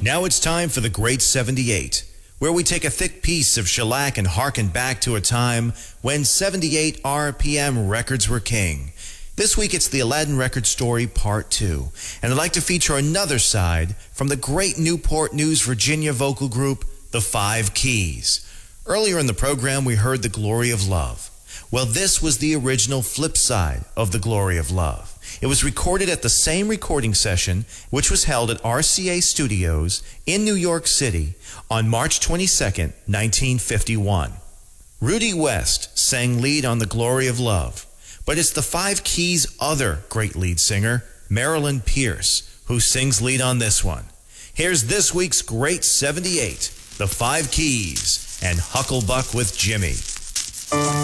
Now it's time for the Great 78, where we take a thick piece of shellac and harken back to a time when 78 RPM records were king. This week it's the Aladdin Record Story Part 2, and I'd like to feature another side from the great Newport News, Virginia vocal group, The Five Keys. Earlier in the program we heard The Glory of Love. Well, this was the original flip side of The Glory of Love. It was recorded at the same recording session, which was held at RCA Studios in New York City on March 22nd, 1951. Rudy West sang lead on The Glory of Love, but it's the Five Keys' other great lead singer, Marilyn Pierce, who sings lead on this one. Here's this week's Great 78, The Five Keys and Hucklebuck with Jimmy.